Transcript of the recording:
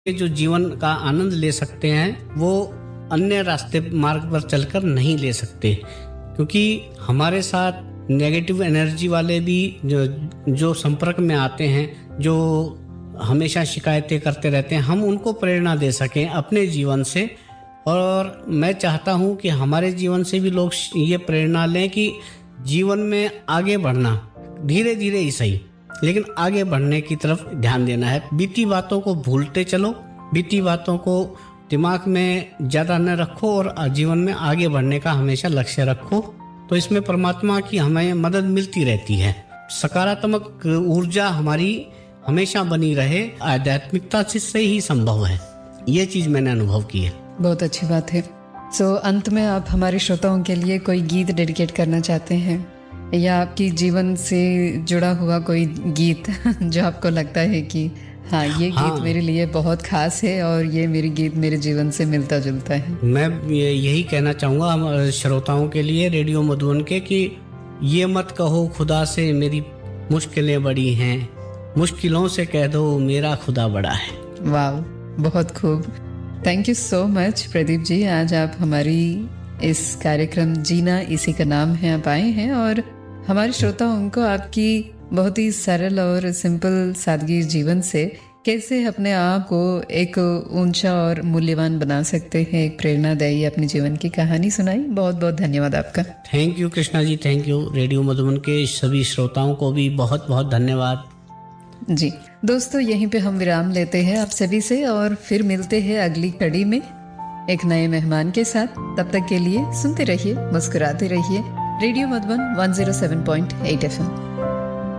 के जो जीवन का आनंद ले सकते हैं वो अन्य रास्ते मार्ग पर चलकर नहीं ले सकते, क्योंकि हमारे साथ नेगेटिव एनर्जी वाले भी जो संपर्क में आते हैं, जो हमेशा शिकायतें करते रहते हैं, हम उनको प्रेरणा दे सकें अपने जीवन से। और मैं चाहता हूं कि हमारे जीवन से भी लोग ये प्रेरणा लें कि जीवन में आगे बढ़ना, धीरे धीरे ही सही, लेकिन आगे बढ़ने की तरफ ध्यान देना है। बीती बातों को भूलते चलो, बीती बातों को दिमाग में ज़्यादा न रखो और जीवन में आगे बढ़ने का हमेशा लक्ष्य रखो, तो इसमें परमात्मा की हमें मदद मिलती रहती है। सकारात्मक ऊर्जा हमारी हमेशा बनी रहे, आध्यात्मिकता से ही संभव है। ये चीज़ मैंने अनुभव की है। बहुत अच्छी बात है। अंत में आप हमारे श्रोताओं के लिए कोई गीत डेडिकेट करना चाहते हैं, या आपकी जीवन से जुड़ा हुआ कोई गीत जो आपको लगता है कि ये गीत मेरे लिए बहुत खास है और ये मेरी गीत मेरे जीवन से मिलता जुलता है? मैं यही कहना चाहूँगा श्रोताओं के लिए रेडियो मधुबन के कि ये मत कहो खुदा से मेरी मुश्किलें बड़ी हैं, मुश्किलों से कह दो मेरा खुदा बड़ा है। वाह, बहुत खूब। Thank you so much Pradeep ji. आज आप हमारी इस कार्यक्रम जीना इसी का नाम है आप आए हैं, और हमारे श्रोताओं को आपकी बहुत ही सरल और सिंपल सादगी जीवन से कैसे अपने आप को एक ऊंचा और मूल्यवान बना सकते हैं, एक प्रेरणादायी अपने जीवन की कहानी सुनाई। बहुत बहुत धन्यवाद आपका। Thank you Krishna ji, thank you. Radio Madhuban के सभी श्रोताओं को भी बहुत बहुत धन्यवाद जी। दोस्तों, यहीं पे हम विराम लेते हैं आप सभी से, और फिर मिलते हैं अगली कड़ी में एक नए मेहमान के साथ। तब तक के लिए सुनते रहिए, मुस्कुराते रहिए। Radio Madhuban 107.8 FM।